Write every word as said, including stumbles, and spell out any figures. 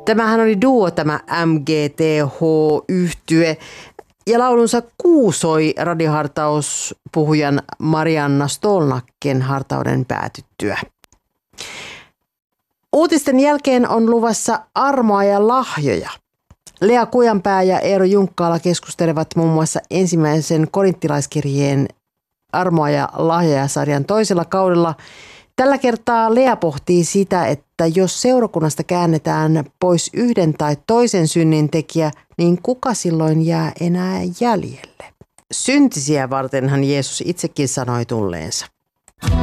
Tämähän oli duo tämä M G T H-yhtye ja laulunsa kuusoi radiohartauspuhujan Marianna Stolnacken hartauden päätyttyä. Uutisten jälkeen on luvassa armoa ja lahjoja. Lea Kujanpää ja Eero Junkkaala keskustelevat muun muassa ensimmäisen korinttilaiskirjeen armoa ja lahjoja -sarjan toisella kaudella. Tällä kertaa Lea pohtii sitä, että jos seurakunnasta käännetään pois yhden tai toisen synnintekijä, niin kuka silloin jää enää jäljelle? Syntisiä vartenhan Jeesus itsekin sanoi tulleensa.